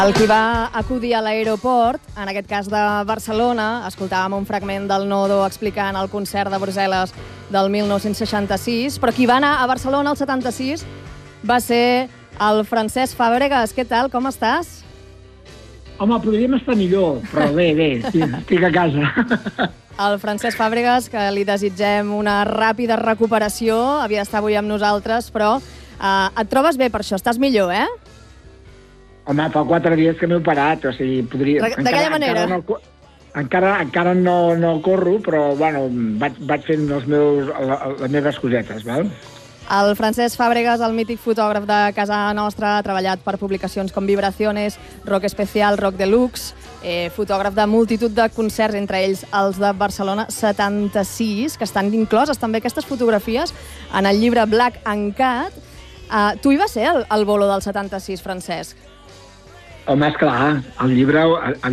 El qui va acudir a l'aeroport, en aquest cas de Barcelona, escoltàvem un fragment del Nodo explicant el concert de Brussel·les del 1966, però qui va anar a Barcelona el 76 va ser el Francesc Fàbregas. Què tal, com estàs? Home, podríem estar millor, però bé, estic a casa. El Francesc Fàbregas, que li desitgem una ràpida recuperació, havia d'estar avui amb nosaltres, però et trobes bé per això, estàs millor, eh? Home, fa 4 dies que m'he operat, o sigui, podria... D'aquella manera? Encara no corro, però, bueno, vaig fent les meves cosetes, val? El Francesc Fàbregas, el mític fotògraf de casa nostra, ha treballat per publicacions com Vibraciones, Rock Especial, Rock Deluxe, fotògraf de multitud de concerts, entre ells els de Barcelona 76, que estan incloses també aquestes fotografies en el llibre Black and Cat. Tu hi vas ser, el bolo del 76, Francesc? Home, esclar, el llibre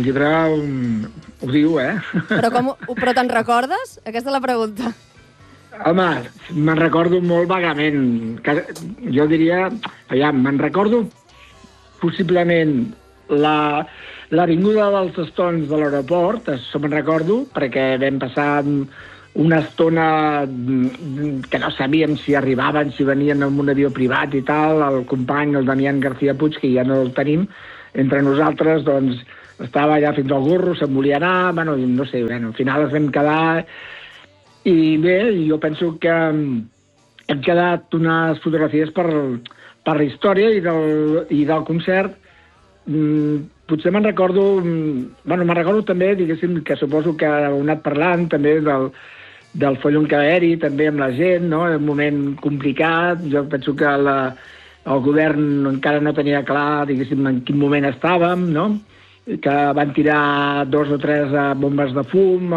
ho diu, eh? Però te'n recordes? Aquesta és la pregunta. Home, me'n recordo molt vagament. Jo diria... me'n recordo possiblement l'avinguda dels Stones de l'aeroport, això me'n recordo, perquè vam passar una estona que no sabíem si arribaven, si venien amb un avió privat i tal. El company, el Damián García Puig, que ja no el tenim, entre nosaltres, doncs, estava allà fins al gorro, se'n volia anar, bueno, no sé, al final ens vam quedar. I bé, jo penso que hem quedat unes fotografies per la història i del concert. Potser me'n recordo també, diguéssim, que suposo que heu anat parlant també del follon que va haver-hi, també amb la gent, no? Un moment complicat. Jo penso que el govern encara no tenia clar, diguéssim, en quin moment estàvem, no? Que van tirar 2 o 3 bombes de fum,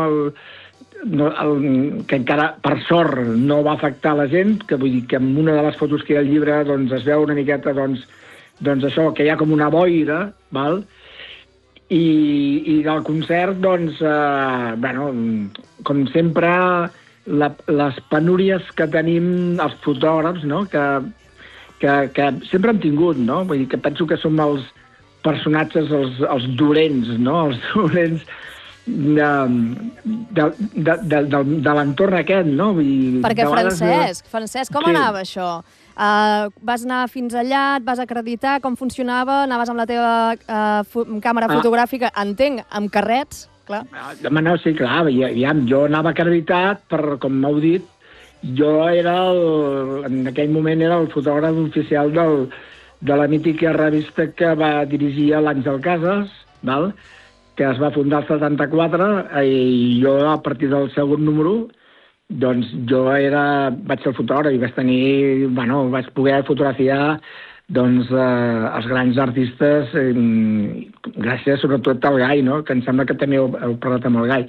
que encara, per sort, no va afectar la gent, que vull dir que en una de les fotos que hi ha al llibre doncs, es veu una miqueta doncs això, que hi ha com una boira, val? I del concert, doncs, com sempre, les penúries que tenim els fotògrafs, no? Que sempre hem tingut, no? Vull dir que penso que som els personatges, els dolents, no? Els dolents de l'entorn aquest, no? Perquè, Francesc, com anava això? Vas anar fins allà, et vas acreditar, com funcionava? Anaves amb la teva càmera fotogràfica, entenc, amb carrets, clar. No, sí, clar, jo anava acreditat, com m'heu dit, jo en aquell moment era el fotògraf oficial de la mítica revista que va dirigir l'Àngel Casas, val? Que es va fundar el 74, i jo, a partir del segon número, doncs jo vaig ser el fotògraf i vaig poder fotografiar doncs, els grans artistes, gràcies sobretot al Gai, no? Que em sembla que també heu parlat amb el Gai.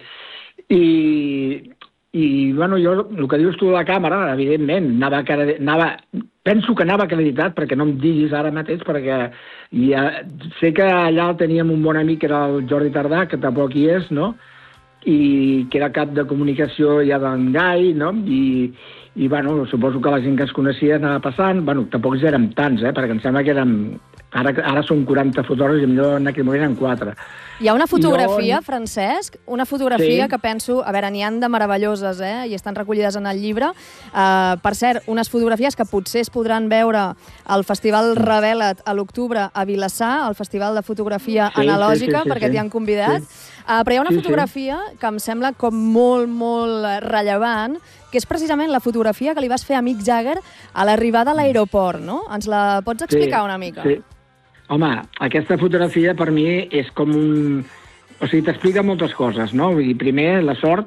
I jo, el que dius tu de la càmera, evidentment, penso que anava acreditat, perquè no em diguis ara mateix, perquè sé que allà teníem un bon amic, que era el Jordi Tardà, que tampoc hi és, no? I que era cap de comunicació ja d'en Gai, no? I suposo que la gent que ens coneixia anava passant. Tampoc érem tants, perquè em sembla que érem... Ara són 40 fotògrafs i millor en aquell moment eren 4. Hi ha una fotografia, Francesc, una fotografia que penso... A veure, n'hi han de meravelloses, i estan recollides en el llibre. Per cert, unes fotografies que potser es podran veure al Festival Revela't a l'octubre a Vilassar, el Festival de Fotografia Analògica, perquè t'hi han convidat. Però hi ha una fotografia que em sembla com molt, molt rellevant, que és precisament la fotografia que li vas fer a Mick Jagger a l'arribada a l'aeroport, no? Ens la pots explicar una mica? Sí. Home, aquesta fotografia per mi és com un... O sigui, t'explica moltes coses, no? Vull dir, primer, la sort,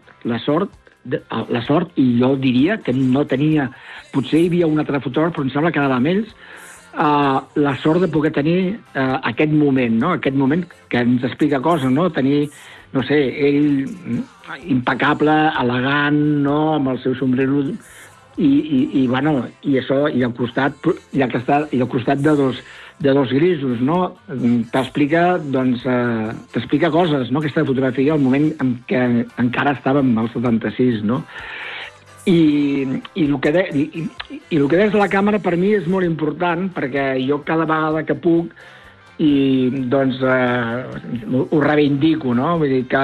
i jo diria que no tenia... Potser hi havia un altre fotògraf, però em sembla que anava amb ells, la sort de poder tenir aquest moment, no? Aquest moment que ens explica coses, no? Tenir, no sé, ell impecable, elegant, no? Amb el seu sombrero... I al costat de dos grisos, no? T'explica coses, no? Aquesta fotografia, al moment en què encara estàvem al 76, no? I el que deies de la càmera per mi és molt important, perquè jo cada vegada que puc i doncs ho reivindico, no? Vull dir que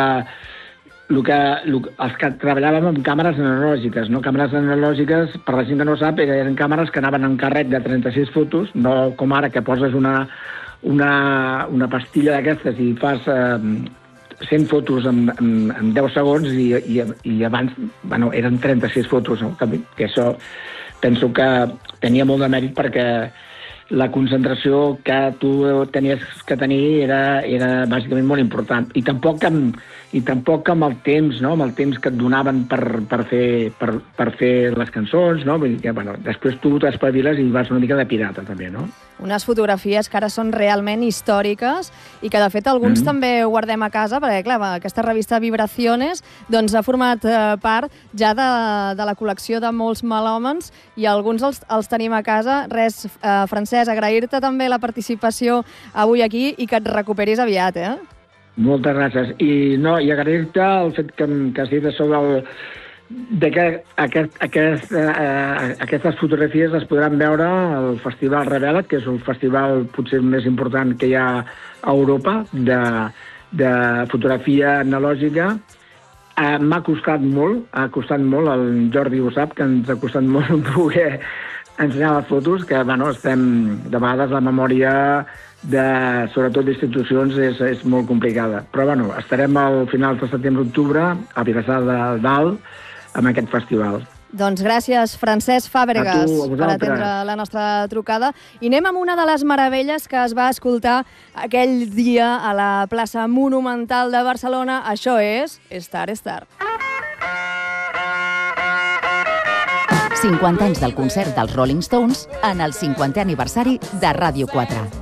els que treballàvem amb càmeres analògiques, no? Càmeres analògiques, per la gent que no sap, eren càmeres que anaven en carret de 36 fotos, no com ara que poses una pastilla d'aquestes i fas 100 fotos en 10 segons i abans, bueno, eren 36 fotos, no? Que això penso que tenia molt de mèrit perquè la concentració que tu tenies que tenir era bàsicament molt important. I tampoc amb el temps, no? Amb el temps que et donaven per fer les cançons, no? Vull dir que, bueno, després tu t'espaviles i vas una mica de pirata, també, no? Unes fotografies que ara són realment històriques i que, de fet, alguns també guardem a casa, perquè, clar, aquesta revista Vibraciones doncs, ha format part ja de la col·lecció de molts melòmens i alguns els tenim a casa. Res, Francesc, agrair-te també la participació avui aquí i que et recuperis aviat, eh? Moltes gràcies. I agrair-te el fet que has dit això que aquestes fotografies es podran veure al Festival Revela't, que és el festival potser més important que hi ha a Europa de fotografia analògica. M'ha costat molt, el Jordi ho sap, que ens ha costat molt poder ensenyar les fotos, que estem, de vegades la memòria sobretot d'institucions és molt complicada. Però estarem al final de setembre-octubre a Vilassar de Dalt amb aquest festival. Doncs gràcies, Francesc Fàbregas, per atendre la nostra trucada. I anem amb una de les meravelles que es va escoltar aquell dia a la plaça Monumental de Barcelona. Això és Star Star. 50 anys del concert dels Rolling Stones en el 50è aniversari de Ràdio 4.